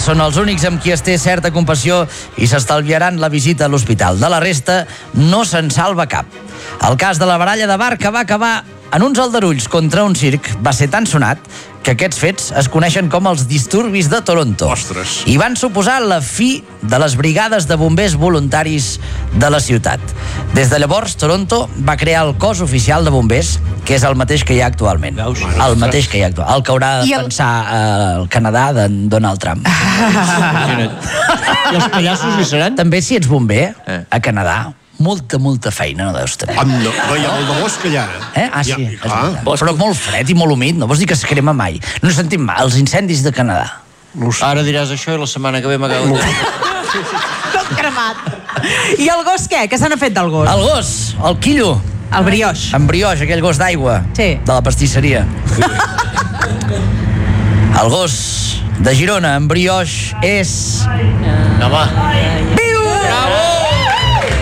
són els únics amb qui es té certa compassió i s'estalviaran la visita a l'hospital. De la resta, no se'n salva cap. El cas de la baralla de bar que va acabar en uns aldarulls contra un circ va ser tan sonat que aquests fets es coneixen com els disturbis de Toronto. Ostres. I van suposar la fi de les brigades de bombers voluntaris de la ciutat. Des de llavors, Toronto va crear el cos oficial de bombers, que és el mateix que hi ha actualment. El mateix que hi ha actualment. El que haurà de pensar el Canadà d'en Donald Trump. I els pallassos hi seran? També si ets bomber, a Canadà, molta feina no deus tenir. No hi ha molt de bosc allà. Sí, però molt fred i molt humit, no vols dir que es crema mai. No he sentit mai els incendis de Canadà. Ara diràs això i la setmana que ve m'acabo de... Tot cremat. I el gos què? Què se n'ha fet del gos? El gos, el quillo. El brioix. En brioix, aquell gos d'aigua. Sí. De la pastisseria. El gos de Girona, en brioix, és... Home,